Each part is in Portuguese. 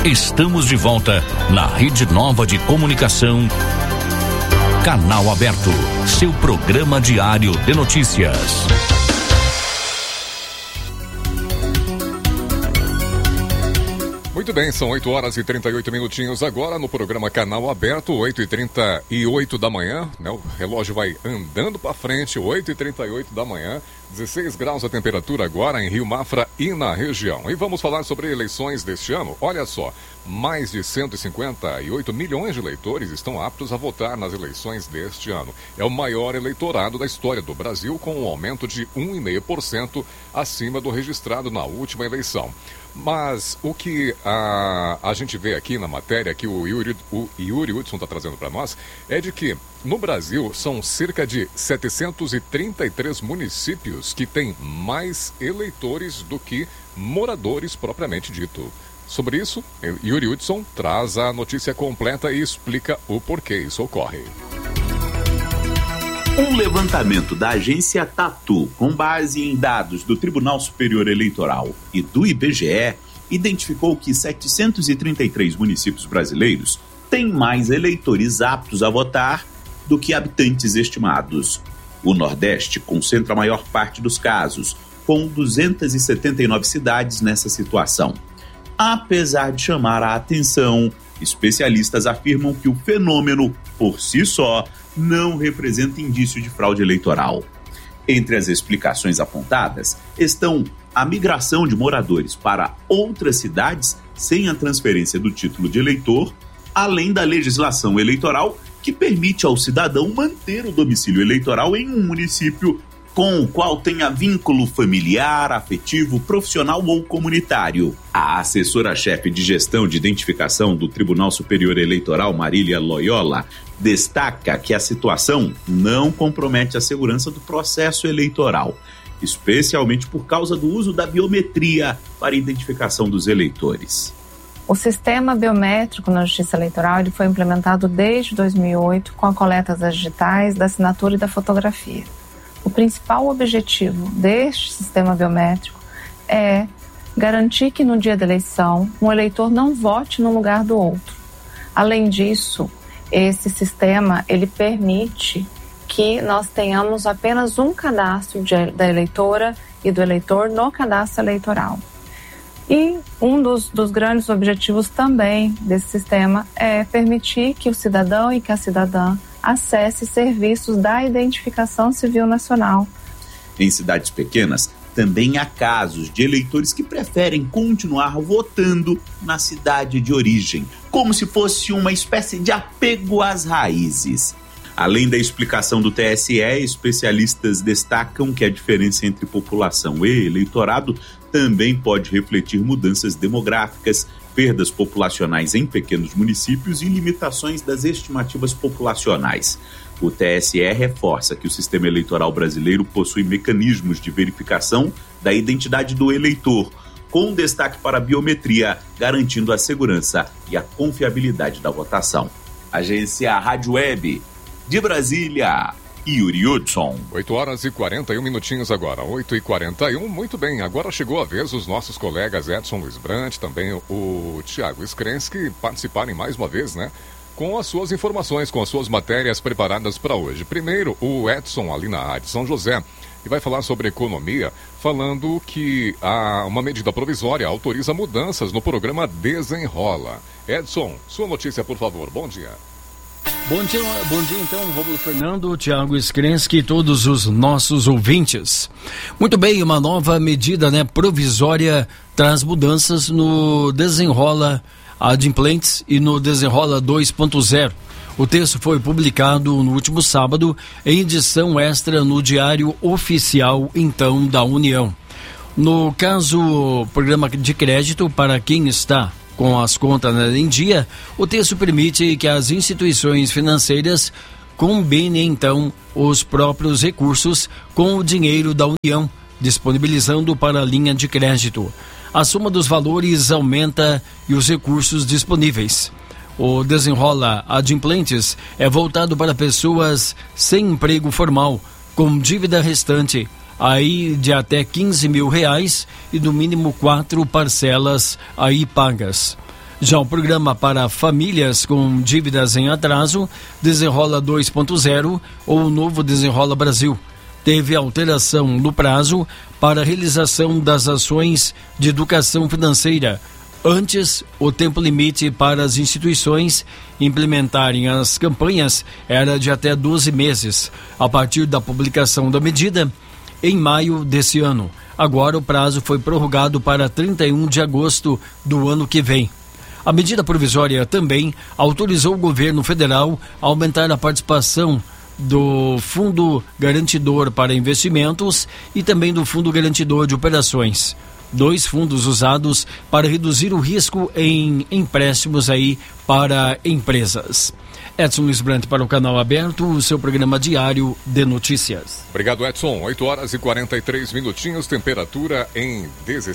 Estamos de volta na Rede Nova de Comunicação. Canal Aberto, seu programa diário de notícias. Muito bem, são 8 horas e 38 minutinhos agora no programa Canal Aberto, 8h38 da manhã, né? O relógio vai andando para frente, 8h38 da manhã, 16 graus a temperatura agora em Rio Mafra e na região. E vamos falar sobre eleições deste ano. Olha só, mais de 158 milhões de eleitores estão aptos a votar nas eleições deste ano. É o maior eleitorado da história do Brasil, com um aumento de 1,5% acima do registrado na última eleição. Mas o que a gente vê aqui na matéria, que o Yuri Hudson está trazendo para nós, é de que no Brasil são cerca de 733 municípios que têm mais eleitores do que moradores propriamente dito. Sobre isso, Yuri Hudson traz a notícia completa e explica o porquê isso ocorre. Um levantamento da agência Tatu, com base em dados do Tribunal Superior Eleitoral e do IBGE, identificou que 733 municípios brasileiros têm mais eleitores aptos a votar do que habitantes estimados. O Nordeste concentra a maior parte dos casos, com 279 cidades nessa situação. Apesar de chamar a atenção, especialistas afirmam que o fenômeno, por si só, não representa indício de fraude eleitoral. Entre as explicações apontadas estão a migração de moradores para outras cidades sem a transferência do título de eleitor, além da legislação eleitoral que permite ao cidadão manter o domicílio eleitoral em um município com o qual tenha vínculo familiar, afetivo, profissional ou comunitário. A assessora-chefe de gestão de identificação do Tribunal Superior Eleitoral, Marília Loyola, destaca que a situação não compromete a segurança do processo eleitoral, especialmente por causa do uso da biometria para a identificação dos eleitores. O sistema biométrico na Justiça Eleitoral ele foi implementado desde 2008 com a coleta das digitais, da assinatura e da fotografia. O principal objetivo deste sistema biométrico é garantir que no dia da eleição um eleitor não vote no lugar do outro. Além disso, esse sistema ele permite que nós tenhamos apenas um cadastro da eleitora e do eleitor no cadastro eleitoral. E um dos grandes objetivos também desse sistema é permitir que o cidadão e que a cidadã acesse serviços da Identificação Civil Nacional. Em cidades pequenas, também há casos de eleitores que preferem continuar votando na cidade de origem, como se fosse uma espécie de apego às raízes. Além da explicação do TSE, especialistas destacam que a diferença entre população e eleitorado também pode refletir mudanças demográficas, perdas populacionais em pequenos municípios e limitações das estimativas populacionais. O TSE reforça que o sistema eleitoral brasileiro possui mecanismos de verificação da identidade do eleitor, com destaque para a biometria, garantindo a segurança e a confiabilidade da votação. Agência Rádio Web de Brasília, Yuri Hudson. 8 horas e 41 minutinhos agora, 8h41. Muito bem, agora chegou a vez os nossos colegas Edson Luiz Brandt, também o Tiago Skrensky participarem mais uma vez, né? Com as suas informações, com as suas matérias preparadas para hoje. Primeiro, o Edson, ali na Rádio São José, que vai falar sobre economia, falando que uma medida provisória autoriza mudanças no programa Desenrola. Edson, sua notícia, por favor. Bom dia. Bom dia então, Rômulo Fernando, Tiago Skrensky e todos os nossos ouvintes. Muito bem, uma nova medida, provisória traz mudanças no Desenrola Adimplentes e no Desenrola 2.0. O texto foi publicado no último sábado em edição extra no Diário Oficial, então, da União. No caso, programa de crédito para quem está com as contas em dia, o texto permite que as instituições financeiras combinem, então, os próprios recursos com o dinheiro da União, disponibilizando para a linha de crédito. A soma dos valores aumenta e os recursos disponíveis. O Desenrola Adimplentes é voltado para pessoas sem emprego formal, com dívida restante, aí de até R$15 mil e no mínimo 4 parcelas aí pagas. Já o programa para famílias com dívidas em atraso, Desenrola 2.0 ou o novo Desenrola Brasil, teve alteração no prazo para a realização das ações de educação financeira. Antes, o tempo limite para as instituições implementarem as campanhas era de até 12 meses, a partir da publicação da medida, em maio desse ano. Agora o prazo foi prorrogado para 31 de agosto do ano que vem. A medida provisória também autorizou o governo federal a aumentar a participação do Fundo Garantidor para Investimentos e também do Fundo Garantidor de Operações. 2 fundos usados para reduzir o risco em empréstimos aí para empresas. Edson Luiz Brandt para o Canal Aberto, o seu programa diário de notícias. Obrigado, Edson. 8 horas e 43 minutinhos, temperatura em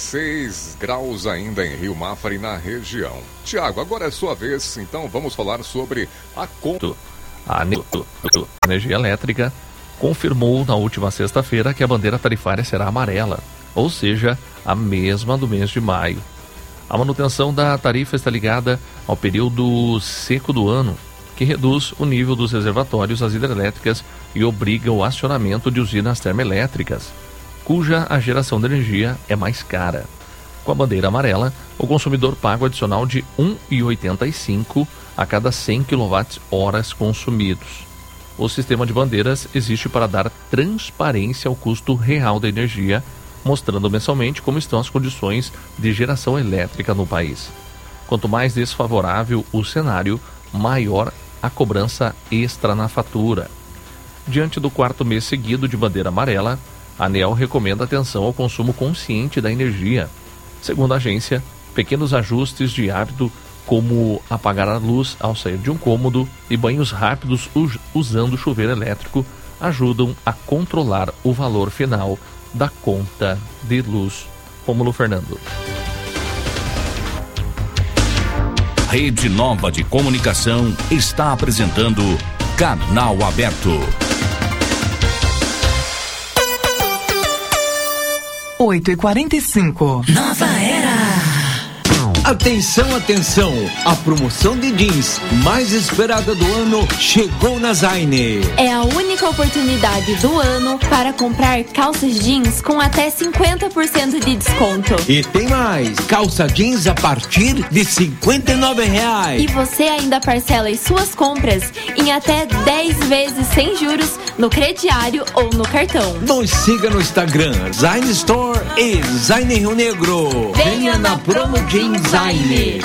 16 graus ainda em Rio Mafra e na região. Tiago, agora é sua vez, então vamos falar sobre a conta. A Energia Elétrica confirmou na última sexta-feira que a bandeira tarifária será amarela, ou seja, a mesma do mês de maio. A manutenção da tarifa está ligada ao período seco do ano, que reduz o nível dos reservatórios às hidrelétricas e obriga o acionamento de usinas termoelétricas, cuja a geração de energia é mais cara. Com a bandeira amarela, o consumidor paga o adicional de R$ 1,85 a cada 100 kWh consumidos. O sistema de bandeiras existe para dar transparência ao custo real da energia, mostrando mensalmente como estão as condições de geração elétrica no país. Quanto mais desfavorável o cenário, maior a cobrança extra na fatura. Diante do 4º mês seguido de bandeira amarela, a ANEEL recomenda atenção ao consumo consciente da energia. Segundo a agência, pequenos ajustes de hábito, como apagar a luz ao sair de um cômodo e banhos rápidos usando chuveiro elétrico, ajudam a controlar o valor final da conta de luz. Rômulo Fernando. Rede Nova de Comunicação está apresentando Canal Aberto. 8h45. Nova Era. Atenção, atenção! A promoção de jeans mais esperada do ano chegou na Zaine. É a única oportunidade do ano para comprar calças jeans com até 50% de desconto. E tem mais! Calça jeans a partir de R$ 59,00. E você ainda parcela as suas compras em até 10 vezes sem juros no crediário ou no cartão. Nos siga no Instagram, Zaine Store e Zaine Rio Negro. Venha na promo jeans Zaine.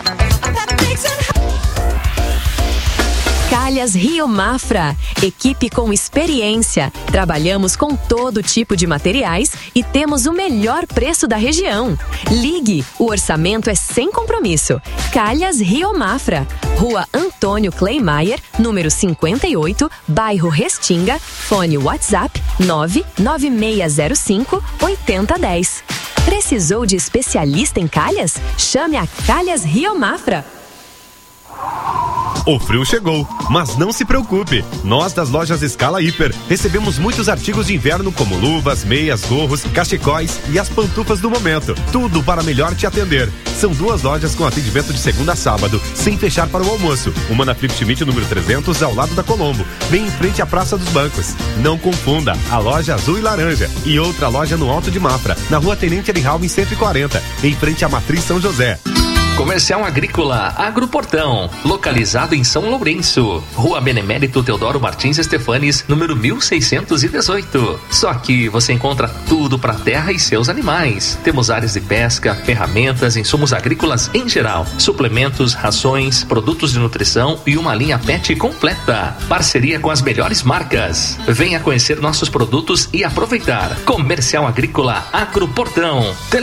Calhas Rio Mafra, equipe com experiência. Trabalhamos com todo tipo de materiais e temos o melhor preço da região. Ligue, o orçamento é sem compromisso. Calhas Rio Mafra, Rua Antônio Kleimayer, número 58, bairro Restinga, fone WhatsApp 99605-8010. Precisou de especialista em calhas? Chame a Calhas Rio Mafra. O frio chegou, mas não se preocupe. Nós das lojas Escala Hiper recebemos muitos artigos de inverno como luvas, meias, gorros, cachecóis e as pantufas do momento. Tudo para melhor te atender. São 2 lojas com atendimento de segunda a sábado, sem fechar para o almoço. Uma na Flip Schmidt, número 300, ao lado da Colombo, bem em frente à Praça dos Bancos. Não confunda, a loja azul e laranja. E outra loja no Alto de Mafra, na Rua Tenente Arihalme 140, em frente à Matriz São José. Comercial Agrícola Agroportão, localizado em São Lourenço, Rua Benemérito Teodoro Martins Estefanes, número 1618. Só aqui você encontra tudo para a terra e seus animais. Temos áreas de pesca, ferramentas, insumos agrícolas em geral, suplementos, rações, produtos de nutrição e uma linha pet completa. Parceria com as melhores marcas. Venha conhecer nossos produtos e aproveitar. Comercial Agrícola Agroportão.